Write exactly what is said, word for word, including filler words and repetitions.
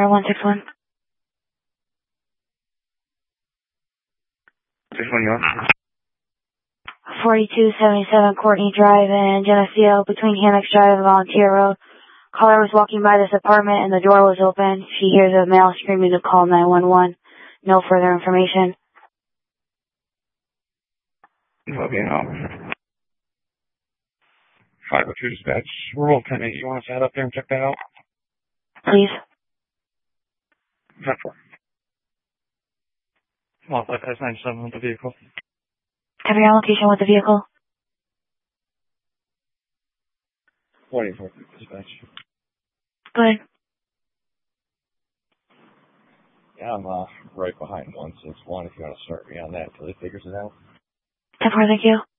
zero one six one. six one, you on? forty-two seventy-seven Courtney Drive in Geneseo between Hammocks Drive and Volunteer Road. Caller was walking by this apartment and the door was open. She hears a male screaming to call nine one one. No further information. Okay, no. five oh two dispatch. Rural ten eight. You want us to head up there and check that out? Please. ten four. Well, five S ninety-seven with the vehicle. Have your location with the vehicle? forty-four dispatch. Go ahead. Yeah, I'm uh, right behind one six one if you want to start me on that until he figures it out. ten four, thank you.